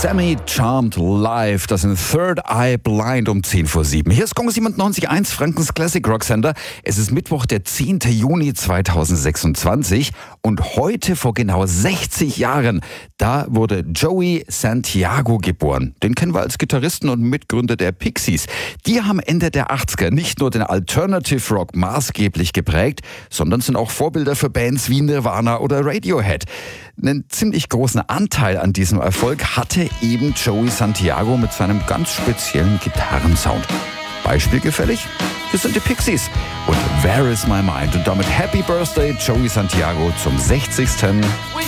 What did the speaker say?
Semi-Charmed Live, das in Third Eye Blind um 7:10. Hier ist Gong 97.1, Frankens Classic Rock Sender. Es ist Mittwoch, der 10. Juni 2026 und heute vor genau 60 Jahren, da wurde Joey Santiago geboren. Den kennen wir als Gitarristen und Mitgründer der Pixies. Die haben Ende der 80er nicht nur den Alternative Rock maßgeblich geprägt, sondern sind auch Vorbilder für Bands wie Nirvana oder Radiohead. Einen ziemlich großen Anteil an diesem Erfolg hatte eben Joey Santiago mit seinem ganz speziellen Gitarrensound. Beispielgefällig? Hier sind die Pixies und Where is my mind? Und damit Happy Birthday Joey Santiago zum 60.